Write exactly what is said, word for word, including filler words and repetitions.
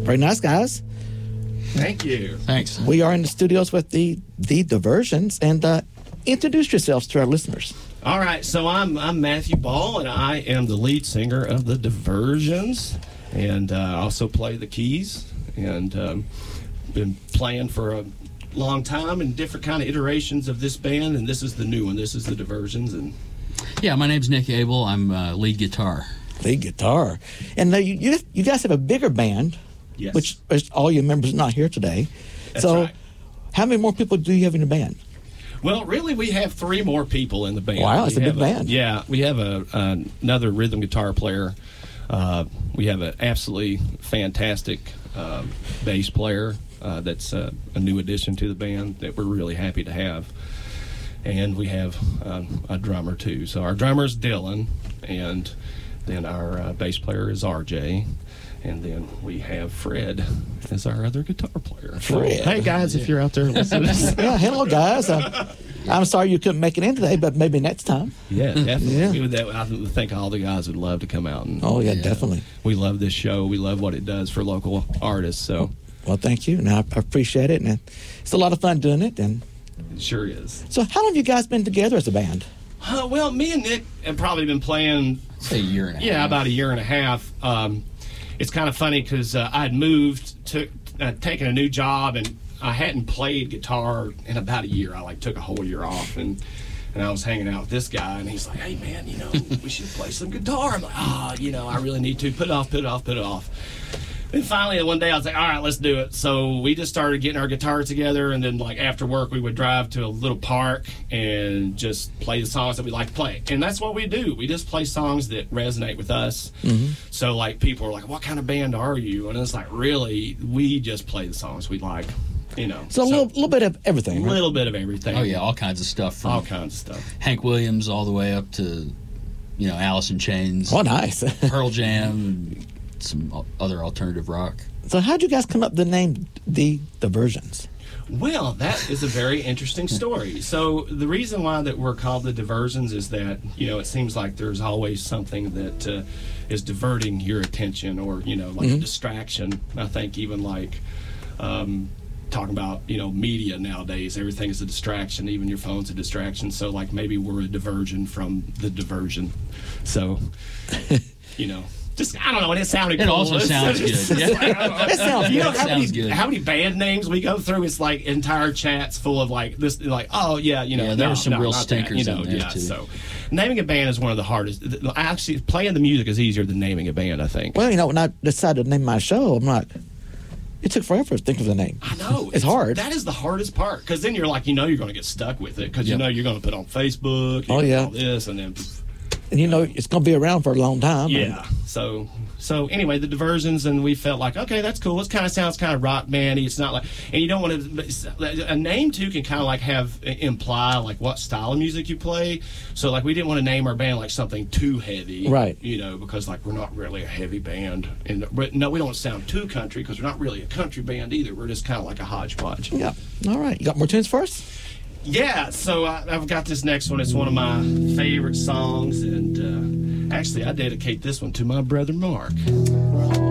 Very nice, guys. Thank you. Thanks. We are in the studios with the the Diversions, and uh, introduce yourselves to our listeners. All right, so I'm I'm Matthew Ball, and I am the lead singer of the Diversions, and uh, also play the keys, and um, been playing for a long time in different kind of iterations of this band, and this is the new one. This is the Diversions, and Yeah, my name's Nick Abel. I'm uh, lead guitar. Lead guitar, and uh, you, you you guys have a bigger band, yes, which is all your members are not here today. That's so, right. How many more people do you have in the band? Well, really, we have three more people in the band. Wow, it's we a big have band. Yeah, we have a, a another rhythm guitar player. Uh, we have an absolutely fantastic uh, bass player uh, that's uh, a new addition to the band that we're really happy to have. And we have um, a drummer, too. So our drummer is Dylan, and then our uh, bass player is R J. And then we have Fred as our other guitar player. Fred. Hey, guys, if you're out there listening. Yeah, hello, guys. Uh, I'm sorry you couldn't make it in today, but maybe next time. Yeah, definitely. Yeah. We would, that, I think all the guys would love to come out. And, Oh, yeah, Yeah. definitely. we love this show. We love what it does for local artists. So Well, thank you, and I I appreciate it, and it's a lot of fun doing it. And it sure is. so, how long have you guys been together as a band? Uh, well, me and Nick have probably been playing, Say a year and a yeah, half. about a year and a half. Um, it's kind of funny because uh, I had moved, took, uh, taken a new job, and I hadn't played guitar in about a year. I like took a whole year off, and and I was hanging out with this guy, and he's like, "Hey, man, you know, we should play some guitar." I'm like, "Ah, oh, you know, I really need to. Put it off, put it off, put it off." And finally, one day I was like, all right, let's do it. So we just started getting our guitar together, and then like after work, we would drive to a little park and just play the songs that we like to play. And that's what we do. We just play songs that resonate with us. Mm-hmm. So like people are like, what kind of band are you? And it's like, really, we just play the songs we like, you know. So, a little, little bit of everything. a right? little bit of everything. Oh, yeah, all kinds of stuff. From All kinds of stuff. Hank Williams all the way up to, you know, Alice in Chains, Oh, nice. Pearl Jam, and some o- other alternative rock. So, how'd you guys come up with the name The Diversions? Well, that is a very interesting story. So the reason why that we're called the Diversions is that, you know, it seems like there's always something that uh, is diverting your attention, or, you know, like Mhm. a distraction. I think even like um, talking about, you know, media nowadays, everything is a distraction. Even your phone's a distraction. So like maybe we're a diversion from the diversion. So, you know. Just, I don't know, and it sounded It cool. also It's- sounds it's- good. it's like, I don't know. It sounds You know good. how many, Sounds good. how many band names we go through? It's like entire chats full of like this, like, oh yeah, you know. Yeah, there no, were some no, real not that, stinkers you know, in there, yeah, too. So naming a band is one of the hardest. Actually, playing the music is easier than naming a band, I think. Well, you know, when I decided to name my show, I'm like, it took forever to think of the name. I know It's hard. That is the hardest part, because then you're like, you know, you're going to get stuck with it, because Yep. you know you're going to put on Facebook. Oh, you yeah. all this, and then. And you know, it's going to be around for a long time. Yeah. So so anyway, the Diversions, and we felt like, okay, that's cool. It kind of sounds kind of rock bandy. It's not like, and you don't want to. A name too can kind of like have imply like what style of music you play. So like we didn't want to name our band like something too heavy, Right. You know, because like we're not really a heavy band, and but no, we don't sound too country because we're not really a country band either. We're just kind of like a hodgepodge. Yeah. All right. You got more tunes for us? Yeah, so I, I've got this next one. It's one of my favorite songs, and uh, actually, I dedicate this one to my brother Mark.